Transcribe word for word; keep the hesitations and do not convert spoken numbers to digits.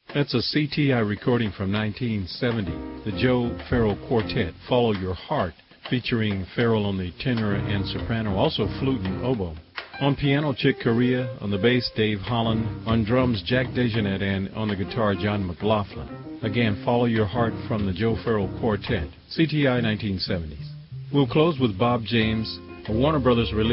That's a C T I recording from nineteen seventy, the Joe Farrell Quartet, Follow Your Heart, featuring Farrell on the tenor and soprano, also flute and oboe. On piano, Chick Corea. On the bass, Dave Holland. On drums, Jack DeJohnette. And on the guitar, John McLaughlin. Again, Follow Your Heart from the Joe Farrell Quartet, C T I nineteen seventies. We'll close with Bob James, a Warner Brothers release.